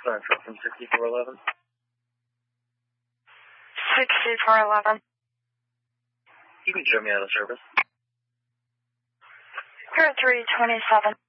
Sorry, from 6411. 6411. You can show me out of service. Here at 327.